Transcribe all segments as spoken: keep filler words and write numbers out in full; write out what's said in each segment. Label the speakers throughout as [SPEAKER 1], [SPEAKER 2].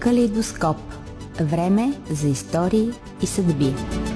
[SPEAKER 1] Калейдоскоп. Време за истории и съдби.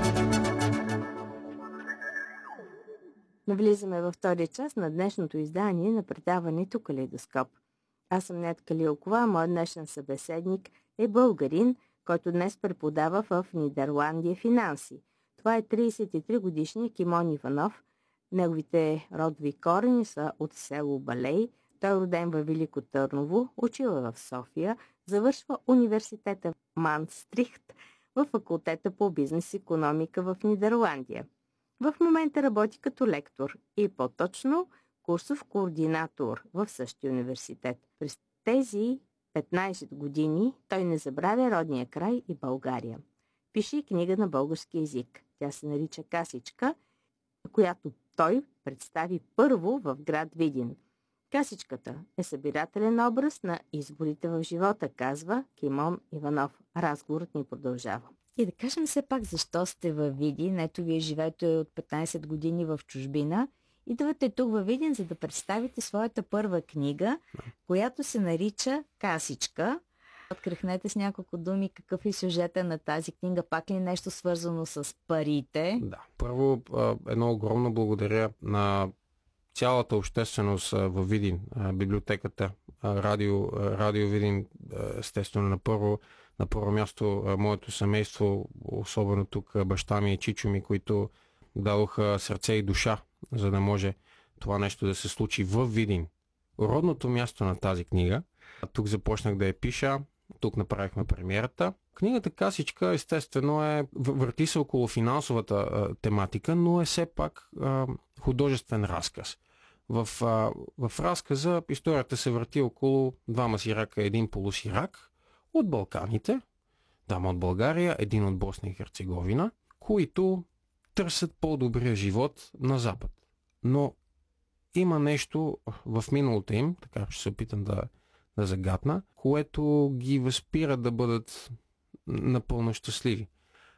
[SPEAKER 2] Навлизаме във втория част на днешното издание на предаването Калейдоскоп. Аз съм Нетка Лилкова, а моят днешен събеседник е българин, който днес преподава в Нидерландия финанси. Това е тридесет и три годишният Кимон Иванов. Неговите родови корени са от село Балей. Той е роден във Велико Търново, учил е в София, завършва университета в Манстрихт в факултета по бизнес и икономика в Нидерландия. В момента работи като лектор и по-точно курсов координатор в същия университет. През тези петнайсет години той не забравя родния край и България. Пише и книга на български език. Тя се нарича Касичка, която той представи първо в град Видин. Касичката е събирателен образ на изборите в живота, казва Кимон Иванов. Разговорът ни продължава. И да кажем все пак защо сте във Видин. Ето вие живеете от петнайсет години в чужбина. Идвате тук във Видин, за да представите своята първа книга, която се нарича Касичка. Открехнете с няколко думи какъв е сюжета на тази книга. Пак ли нещо свързано с парите?
[SPEAKER 3] Да. Първо, едно огромно благодаря на цялата общественост във Видин, библиотеката, радио, радио Видин, естествено на първо, на първо място моето семейство, особено тук баща ми и чичо ми, които дадоха сърце и душа, за да може това нещо да се случи във Видин. Родното място на тази книга. Тук започнах да я пиша, тук направихме премиерата. Книгата Касичка естествено е, върти се около финансовата а, тематика, но е все пак а, художествен разказ. В, а, в разказа историята се върти около двама сирака и един полусирак от Балканите, дама от България, един от Босна и Херцеговина, които търсят по-добрия живот на Запад. Но има нещо в миналото им, така ще се опитам да, да загатна, което ги възпира да бъдат напълно щастливи.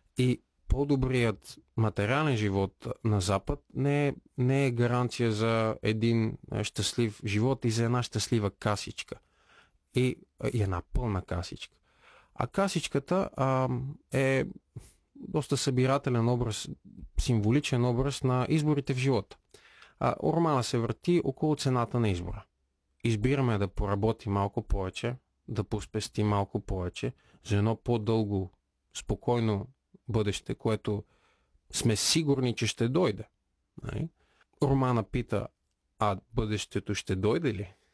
[SPEAKER 3] И по-добрият материален живот на Запад не е, не е гаранция за един щастлив живот и за една щастлива касичка. И, и една пълна касичка. А касичката а, е доста събирателен образ, символичен образ на изборите в живота. А, романа се върти около цената на избора. Избираме да поработим малко повече, да поспестим малко повече за едно по-дълго, спокойно бъдеще, което сме сигурни, че ще дойде. Романа пита, а бъдещето ще дойде ли?